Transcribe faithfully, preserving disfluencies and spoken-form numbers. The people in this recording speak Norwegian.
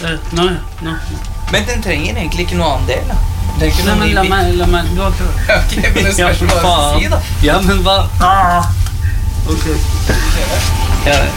Nå, nå. Men den trenger egentlig ikke noe annen del, da. Det er ikke Nei, noe men ny la bit. meg, la meg, du har ikke... Ok, men det spørs hva du skal si, da. Ja, men hva? Ah! Ok. Ja,